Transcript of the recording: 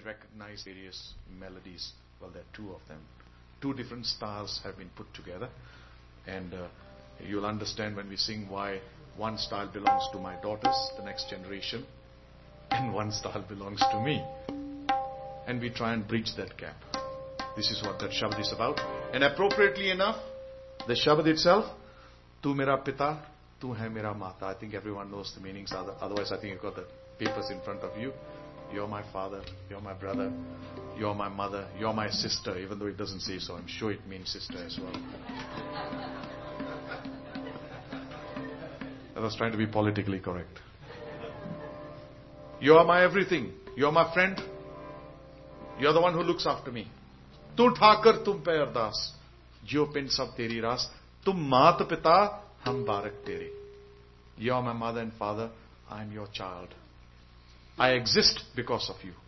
recognize various melodies. Well, there are two of them. Two different styles have been put together. And you'll understand when we sing why one style belongs to my daughters, the next generation, and one style belongs to me. And we try and bridge that gap. This is what that Shabad is about. And appropriately enough, the Shabad itself, Tu mera pita, tu hai mera mata. I think everyone knows the meanings. Otherwise, I think you've got the papers in front of you. You're my father, you're my brother, you're my mother, you're my sister, even though it doesn't say so. I'm sure it means sister as well. I was trying to be politically correct. You are my everything. You're my friend. You're the one who looks after me. Tu thakar tum pe ardas. Jo pin sab teri ras. Tum mat pita, hum barak tere. You are my mother and father. I am your child. I exist because of you.